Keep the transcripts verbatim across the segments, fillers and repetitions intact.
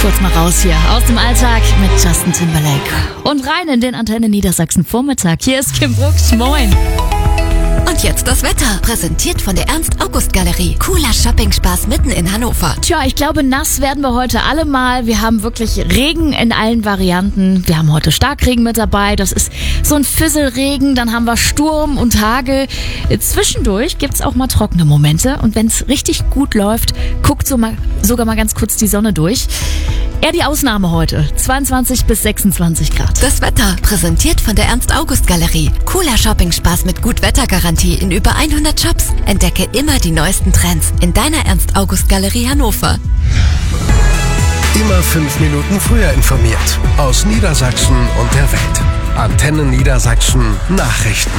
Kurz mal raus hier aus dem Alltag mit Justin Timberlake und rein in den Antenne Niedersachsen Vormittag. Hier ist Kim Brooks. Moin. Und jetzt das Wetter, präsentiert von der Ernst-August-Galerie. Cooler Shopping-Spaß mitten in Hannover. Tja, ich glaube, nass werden wir heute alle mal. Wir haben wirklich Regen in allen Varianten. Wir haben heute Starkregen mit dabei. Das ist so ein Fisselregen. Dann haben wir Sturm und Hagel. Zwischendurch gibt's auch mal trockene Momente. Und wenn es richtig gut läuft, guckt so mal, sogar mal ganz kurz die Sonne durch. Eher die Ausnahme heute. zweiundzwanzig bis sechsundzwanzig Grad. Das Wetter, präsentiert von der Ernst-August-Galerie. Cooler Shopping-Spaß mit Gut-Wetter-Garantie in über hundert Shops. Entdecke immer die neuesten Trends in deiner Ernst-August-Galerie Hannover. Immer fünf Minuten früher informiert. Aus Niedersachsen und der Welt. Antenne Niedersachsen Nachrichten.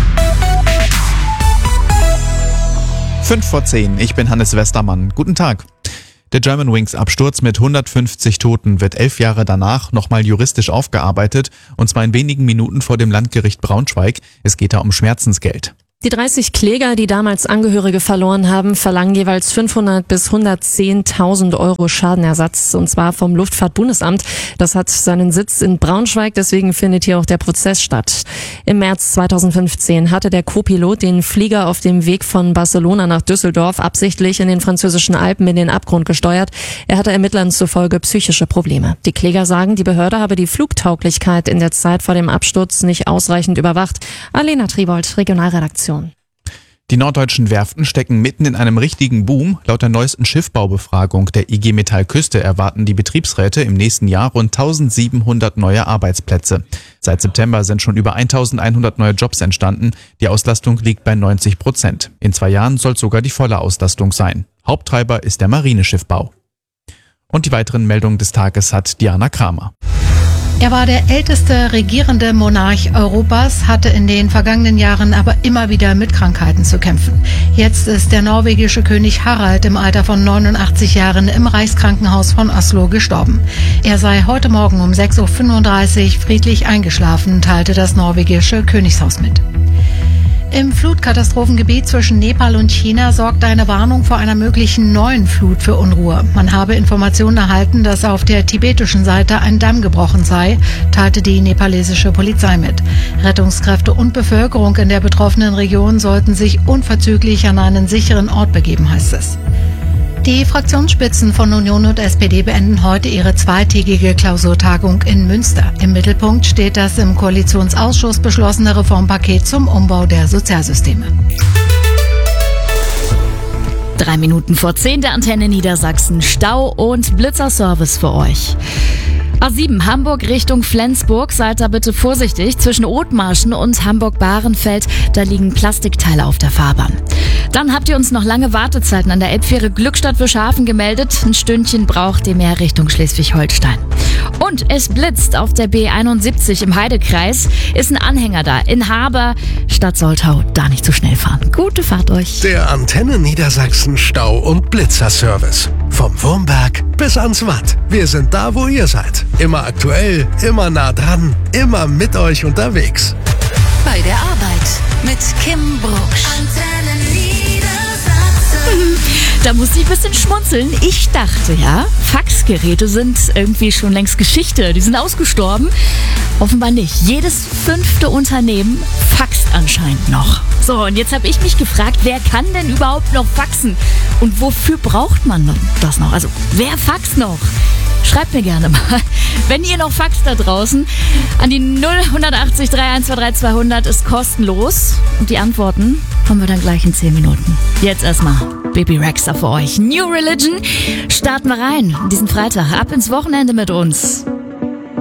fünf vor zehn, ich bin Hannes Westermann. Guten Tag. Der Germanwings-Absturz mit hundertfünfzig Toten wird elf Jahre danach nochmal juristisch aufgearbeitet, und zwar in wenigen Minuten vor dem Landgericht Braunschweig. Es geht da um Schmerzensgeld. Die dreißig Kläger, die damals Angehörige verloren haben, verlangen jeweils fünfhundert bis hundertzehntausend Euro Schadenersatz, und zwar vom Luftfahrtbundesamt. Das hat seinen Sitz in Braunschweig, deswegen findet hier auch der Prozess statt. Im März zweitausendfünfzehn hatte der Co-Pilot den Flieger auf dem Weg von Barcelona nach Düsseldorf absichtlich in den französischen Alpen in den Abgrund gesteuert. Er hatte Ermittlern zufolge psychische Probleme. Die Kläger sagen, die Behörde habe die Flugtauglichkeit in der Zeit vor dem Absturz nicht ausreichend überwacht. Alena Tribold, Regionalredaktion. Die norddeutschen Werften stecken mitten in einem richtigen Boom. Laut der neuesten Schiffbaubefragung der I G Metall Küste erwarten die Betriebsräte im nächsten Jahr rund eintausendsiebenhundert neue Arbeitsplätze. Seit September sind schon über eintausendeinhundert neue Jobs entstanden. Die Auslastung liegt bei neunzig Prozent. In zwei Jahren soll sogar die volle Auslastung sein. Haupttreiber ist der Marineschiffbau. Und die weiteren Meldungen des Tages hat Diana Kramer. Er war der älteste regierende Monarch Europas, hatte in den vergangenen Jahren aber immer wieder mit Krankheiten zu kämpfen. Jetzt ist der norwegische König Harald im Alter von neunundachtzig Jahren im Reichskrankenhaus von Oslo gestorben. Er sei heute Morgen um sechs Uhr fünfunddreißig friedlich eingeschlafen, teilte das norwegische Königshaus mit. Im Flutkatastrophengebiet zwischen Nepal und China sorgt eine Warnung vor einer möglichen neuen Flut für Unruhe. Man habe Informationen erhalten, dass auf der tibetischen Seite ein Damm gebrochen sei, teilte die nepalesische Polizei mit. Rettungskräfte und Bevölkerung in der betroffenen Region sollten sich unverzüglich an einen sicheren Ort begeben, heißt es. Die Fraktionsspitzen von Union und S P D beenden heute ihre zweitägige Klausurtagung in Münster. Im Mittelpunkt steht das im Koalitionsausschuss beschlossene Reformpaket zum Umbau der Sozialsysteme. Drei Minuten vor zehn der Antenne Niedersachsen. Stau und Blitzerservice für euch. A sieben, Hamburg Richtung Flensburg. Seid da bitte vorsichtig. Zwischen Othmarschen und Hamburg-Bahrenfeld, da liegen Plastikteile auf der Fahrbahn. Dann habt ihr uns noch lange Wartezeiten an der Elbfähre Glückstadt für Schafen gemeldet. Ein Stündchen braucht ihr mehr Richtung Schleswig-Holstein. Und es blitzt auf der B einundsiebzig im Heidekreis. Ist ein Anhänger da. In Haber, Stadt Soltau, da nicht zu schnell fahren. Gute Fahrt euch. Der Antenne Niedersachsen Stau- und Blitzerservice. Vom Wurmberg bis ans Watt. Wir sind da, wo ihr seid. Immer aktuell, immer nah dran, immer mit euch unterwegs. Bei der Arbeit mit Kim Brooks. Antenne Niedersachsen. Da muss ich ein bisschen schmunzeln. Ich dachte ja, Faxgeräte sind irgendwie schon längst Geschichte. Die sind ausgestorben. Offenbar nicht. Jedes fünfte Unternehmen faxt anscheinend noch. So, und jetzt habe ich mich gefragt, wer kann denn überhaupt noch faxen? Und wofür braucht man das noch? Also, wer faxt noch? Schreibt mir gerne mal, wenn ihr noch faxt da draußen, an die null achtzig drei eins zwei drei zweihundert ist kostenlos. Und die Antworten haben wir dann gleich in zehn Minuten. Jetzt erstmal Baby Rexha für euch. New Religion. Starten wir rein diesen Freitag. Ab ins Wochenende mit uns.